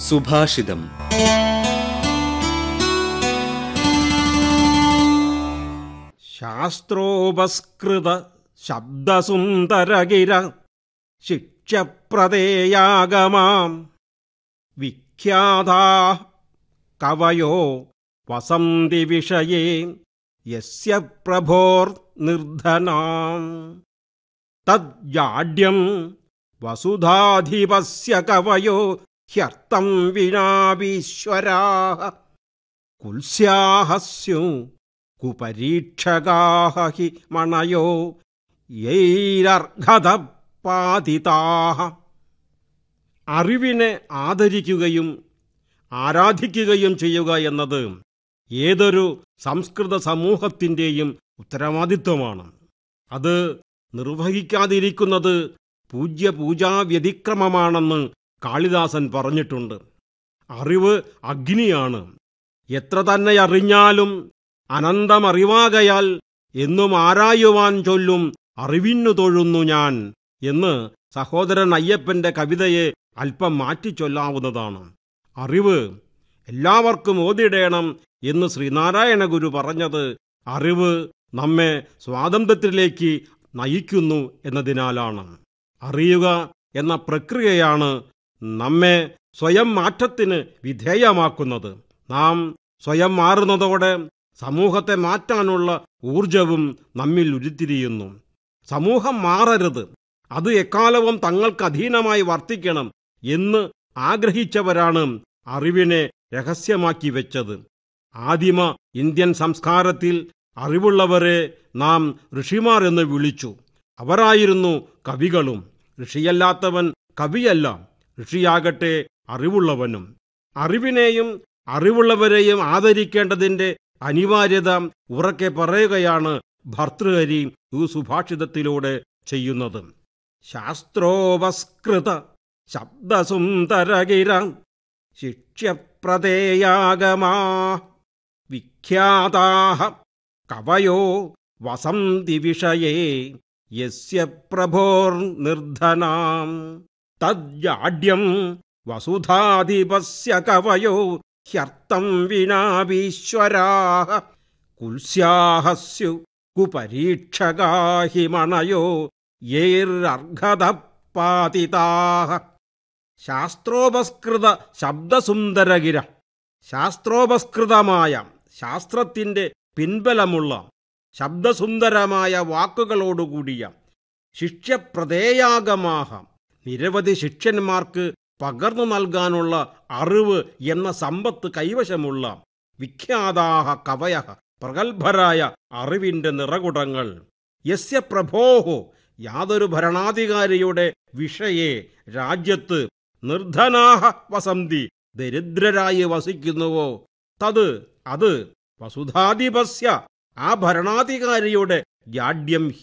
സുഭാഷിതം. ശാസ്ത്രോപസ്കൃത ശബ്ദസുന്ദരഗിര ശിക്ഷ്യപ്രദേയാഗമാം വിഖ്യാതാ കവയോ വസന്തി വിഷയേ യസ്യ പ്രഭോർനിർധനാം തജ്ജാഡ്യം വസുധാധിപസ്യ കവയോ ഹ്യർത്ഥം വിനാവീശ്വരാഃ കുൽസ്യാഃ സ്യു കുപരീക്ഷകാഃ ഹി മണയോ യൈരർഹതപാതിതാഃ. അറിവിനെ ആദരിക്കുകയും ആരാധിക്കുകയും ചെയ്യുക എന്നത് ഏതൊരു സംസ്കൃത സമൂഹത്തിൻ്റെയും ഉത്തരവാദിത്വമാണ്. അത് നിർവഹിക്കാതിരിക്കുന്നത് പൂജ്യപൂജാവ്യതിക്രമമാണെന്ന് കാളിദാസൻ പറഞ്ഞിട്ടുണ്ട്. അറിവ് അഗ്നിയാണ്. എത്ര തന്നെ അറിഞ്ഞാലും അനന്തമറിവാകയാൽ എന്നും ആരായുവാൻ ചൊല്ലും അറിവിന്നു തൊഴുന്നു ഞാൻ എന്ന് സഹോദരൻ അയ്യപ്പന്റെ കവിതയെ അല്പം മാറ്റിച്ചൊല്ലാവുന്നതാണ്. അറിവ് എല്ലാവർക്കും ഓതിടേണം എന്ന് ശ്രീനാരായണ ഗുരു പറഞ്ഞത് അറിവ് നമ്മെ സ്വാതന്ത്ര്യത്തിലേക്ക് നയിക്കുന്നു എന്നതിനാലാണ്. അറിയുക എന്ന പ്രക്രിയയാണ് നമ്മെ സ്വയം മാറ്റത്തിന് വിധേയമാക്കുന്നത്. നാം സ്വയം മാറുന്നതോടെ സമൂഹത്തെ മാറ്റാനുള്ള ഊർജവും നമ്മിൽ ഉരുത്തിരിയുന്നു. സമൂഹം മാറരുത്, അത് എക്കാലവും തങ്ങൾക്ക് അധീനമായി വർത്തിക്കണം എന്ന് ആഗ്രഹിച്ചവരാണ് അറിവിനെ രഹസ്യമാക്കി വെച്ചത്. ആദിമ ഇന്ത്യൻ സംസ്കാരത്തിൽ അറിവുള്ളവരെ നാം ഋഷിമാർ എന്ന് വിളിച്ചു. അവരായിരുന്നു കവികളും. ഋഷിയല്ലാത്തവൻ കവിയല്ല, ഋഷിയാകട്ടെ അറിവുള്ളവനും. അറിവിനെയും അറിവുള്ളവരെയും ആദരിക്കേണ്ടതിൻ്റെ അനിവാര്യത ഉറക്കെ പറയുകയാണ് ഭർതൃഹരി ഈ സുഭാഷിതത്തിലൂടെ ചെയ്യുന്നത്. ശാസ്ത്രോപസ്കൃത ശബ്ദസുന്ദരഗിര ശിക്ഷ്യപ്രദേയാഗമാ വിഖ്യാതാഃ കവയോ വസന്തി വിഷയേ യസ്യ പ്രഭോർനിർധനാം തജ്ജാഡ്യം വസുധാധിപസ്യ കവയോ ഹ്യർത്ഥം വിനാവീശ്വരാഃ കുൽസ്യാഃ സ്യു കുപരീക്ഷകാഃ ഹി മണയോ യൈരർഹതപാതിതാഃ. ശാസ്ത്രോപസ്കൃത ശബ്ദസുന്ദരഗിര, ശാസ്ത്രോപസ്കൃതമായ ശാസ്ത്രത്തിൻ്റെ പിൻബലമുള്ള ശബ്ദസുന്ദരമായ വാക്കുകളോടുകൂടിയ ശിക്ഷ്യപ്രദേയാഗമാഹ, നിരവധി ശിഷ്യന്മാർക്ക് പകർന്നു നൽകാനുള്ള അറിവ് എന്ന സമ്പത്ത് കൈവശമുള്ള വിഖ്യാതാഹ കവയഃ, പ്രഗത്ഭരായ അറിവിൻ്റെ നിറകുടങ്ങൾ. യസ്യ പ്രഭോഹോ, യാതൊരു ഭരണാധികാരിയുടെ വിഷയേ, രാജ്യത്ത് നിർധനാഹ വസന്തി, ദരിദ്രരായി വസിക്കുന്നുവോ, അത് വസുധാധിപസ്യ, ആ ഭരണാധികാരിയുടെ ജാഡ്യം